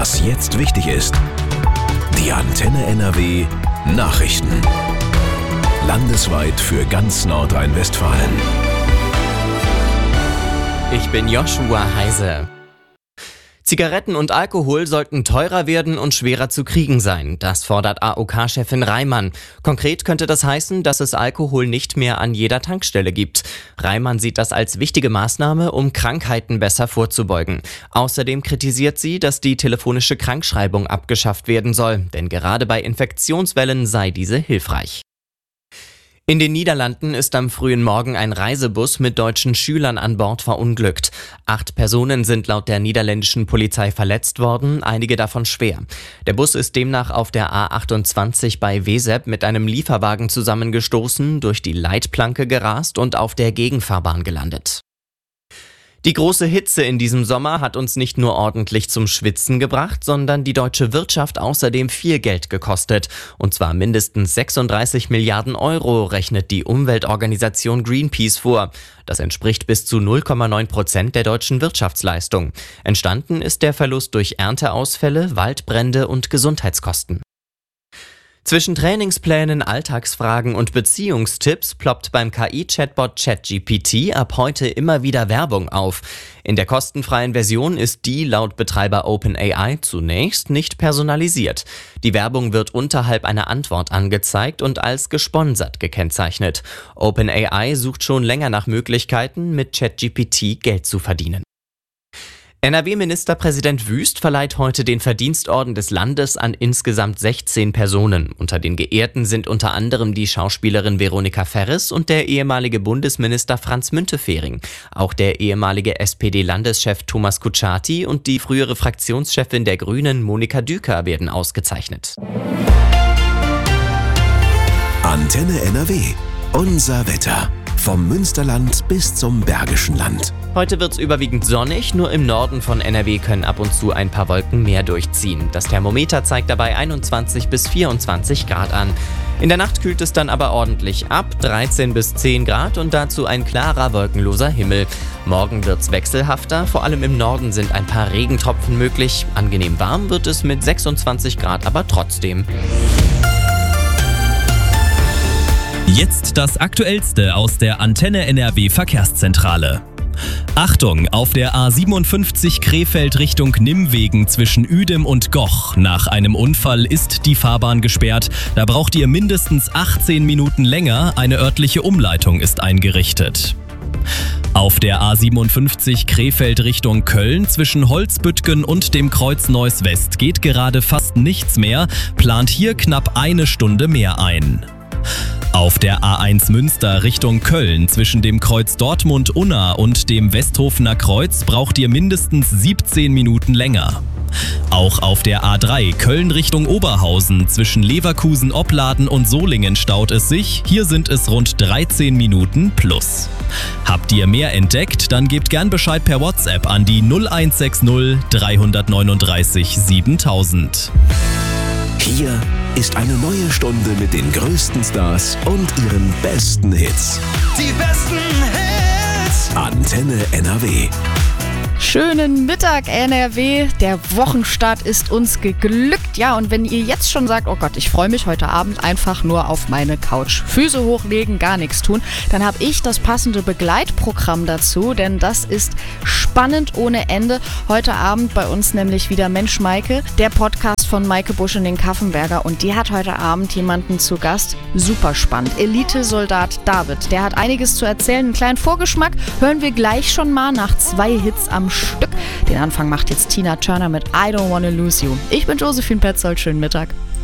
Was jetzt wichtig ist. Die Antenne NRW Nachrichten. Landesweit für ganz Nordrhein-Westfalen. Ich bin Joshua Heise. Zigaretten und Alkohol sollten teurer werden und schwerer zu kriegen sein. Das fordert AOK-Chefin Reimann. Konkret könnte das heißen, dass es Alkohol nicht mehr an jeder Tankstelle gibt. Reimann sieht das als wichtige Maßnahme, um Krankheiten besser vorzubeugen. Außerdem kritisiert sie, dass die telefonische Krankschreibung abgeschafft werden soll, denn gerade bei Infektionswellen sei diese hilfreich. In den Niederlanden ist am frühen Morgen ein Reisebus mit deutschen Schülern an Bord verunglückt. 8 Personen sind laut der niederländischen Polizei verletzt worden, einige davon schwer. Der Bus ist demnach auf der A28 bei Wezep mit einem Lieferwagen zusammengestoßen, durch die Leitplanke gerast und auf der Gegenfahrbahn gelandet. Die große Hitze in diesem Sommer hat uns nicht nur ordentlich zum Schwitzen gebracht, sondern die deutsche Wirtschaft außerdem viel Geld gekostet. Und zwar mindestens 36 Milliarden Euro, rechnet die Umweltorganisation Greenpeace vor. Das entspricht bis zu 0,9% der deutschen Wirtschaftsleistung. Entstanden ist der Verlust durch Ernteausfälle, Waldbrände und Gesundheitskosten. Zwischen Trainingsplänen, Alltagsfragen und Beziehungstipps ploppt beim KI-Chatbot ChatGPT ab heute immer wieder Werbung auf. In der kostenfreien Version ist die laut Betreiber OpenAI zunächst nicht personalisiert. Die Werbung wird unterhalb einer Antwort angezeigt und als gesponsert gekennzeichnet. OpenAI sucht schon länger nach Möglichkeiten, mit ChatGPT Geld zu verdienen. NRW-Ministerpräsident Wüst verleiht heute den Verdienstorden des Landes an insgesamt 16 Personen. Unter den Geehrten sind unter anderem die Schauspielerin Veronika Ferres und der ehemalige Bundesminister Franz Müntefering. Auch der ehemalige SPD-Landeschef Thomas Kutschaty und die frühere Fraktionschefin der Grünen Monika Düker werden ausgezeichnet. Antenne NRW. Unser Wetter. Vom Münsterland bis zum Bergischen Land. Heute wird's überwiegend sonnig, nur im Norden von NRW können ab und zu ein paar Wolken mehr durchziehen. Das Thermometer zeigt dabei 21 bis 24 Grad an. In der Nacht kühlt es dann aber ordentlich ab, 13 bis 10 Grad und dazu ein klarer, wolkenloser Himmel. Morgen wird's wechselhafter, vor allem im Norden sind ein paar Regentropfen möglich. Angenehm warm wird es mit 26 Grad aber trotzdem. Jetzt das Aktuellste aus der Antenne NRW Verkehrszentrale. Achtung, auf der A57 Krefeld Richtung Nimwegen zwischen Uedem und Goch. Nach einem Unfall ist die Fahrbahn gesperrt. Da braucht ihr mindestens 18 Minuten länger. Eine örtliche Umleitung ist eingerichtet. Auf der A57 Krefeld Richtung Köln zwischen Holzbüttgen und dem Kreuz Neuss West geht gerade fast nichts mehr. Plant hier knapp eine Stunde mehr ein. Auf der A1 Münster Richtung Köln zwischen dem Kreuz Dortmund-Unna und dem Westhofener Kreuz braucht ihr mindestens 17 Minuten länger. Auch auf der A3 Köln Richtung Oberhausen zwischen Leverkusen-Opladen und Solingen staut es sich. Hier sind es rund 13 Minuten plus. Habt ihr mehr entdeckt? Dann gebt gern Bescheid per WhatsApp an die 0160 339 7000. Hier ist eine neue Stunde mit den größten Stars und ihren besten Hits. Die besten Hits. Antenne NRW. Schönen Mittag, NRW. Der Wochenstart ist uns geglückt. Ja, und wenn ihr jetzt schon sagt, oh Gott, ich freue mich heute Abend einfach nur auf meine Couch, Füße hochlegen, gar nichts tun, dann habe ich das passende Begleitprogramm dazu, denn das ist spannend ohne Ende. Heute Abend bei uns nämlich wieder Mensch Maike, der Podcast von Maike Busch und den Kaffenberger, und die hat heute Abend jemanden zu Gast. Super spannend. Elitesoldat David, der hat einiges zu erzählen. Einen kleinen Vorgeschmack hören wir gleich schon mal nach 2 Hits am Stück. Den Anfang macht jetzt Tina Turner mit I Don't Wanna Lose You. Ich bin Josephine Petzold, schönen Mittag.